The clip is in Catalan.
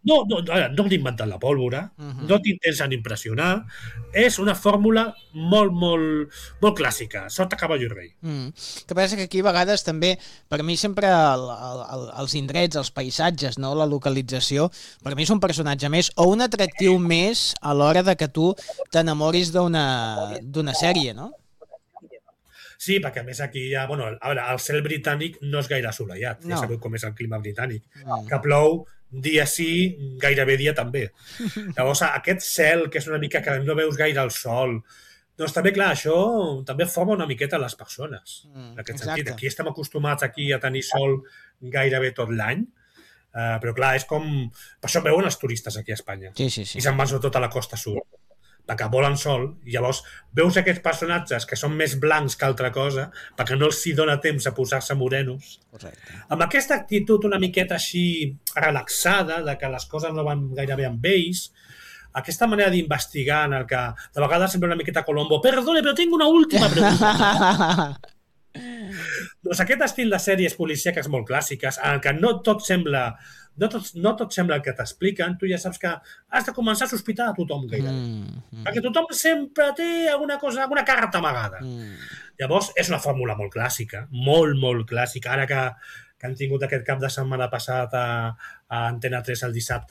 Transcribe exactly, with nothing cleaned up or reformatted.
No, no, no t'he inventat la pólvora, uh-huh. no t'intenten impressionar, és una fórmula molt, molt, molt clàssica, sota cavall i rei. Mm. Que passa que aquí a vegades també, per mi sempre el, el, els indrets, els paisatges, no? La localització, per mi és un personatge més o un atractiu més a l'hora de que tu t'enamoris d'una d'una sèrie, no? Sí, perquè a més aquí hi ha... Bueno, a veure, el cel britànic no és gaire assolellat. No. Ja sabeu com és el clima britànic. Mm. Que plou dia sí, gairebé dia també. Llavors, aquest cel, que és una mica que no veus gaire el sol, doncs també, clar, això també forma una miqueta les persones. Mm, en aquest exacte. Sentit. Aquí estem acostumats aquí a tenir sol gairebé tot l'any, uh, però clar, és com... Per això veuen els turistes aquí a Espanya. Sí, sí, sí. I se'n van sobretot a la costa sud. Perquè volen sol, i llavors veus aquests personatges que són més blancs que altra cosa, perquè no els hi dona temps a posar-se morenos. Correcte. Amb aquesta actitud una miqueta així relaxada, de que les coses no van gaire bé amb ells, aquesta manera d'investigar en el que de vegades sembla una miqueta Colombo. Perdone, però tinc una última pregunta. Doncs aquest estil de sèries policíaques molt clàssiques, en què no tot sembla... No tot, no tot sembla el que t'expliquen, tu ja saps que has de començar a sospitar a tothom gairebé. Mm, mm. Perquè tothom sempre té alguna cosa, alguna carta amagada. Mm. Llavors, és una fórmula molt clàssica, molt, molt clàssica. Ara que, que han tingut aquest cap de setmana passat a, a Antena tres el dissabte,